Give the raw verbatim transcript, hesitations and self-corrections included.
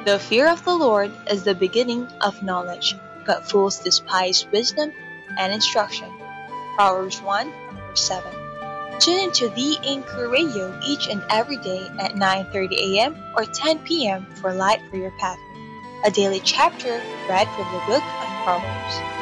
The fear of the Lord is the beginning of knowledge, but fools despise wisdom and instruction. Proverbs one, verse seven. Tune into the Anchor Radio each and every day at nine thirty a m or ten p m for Light for Your Path, a daily chapter read from the book of Proverbs.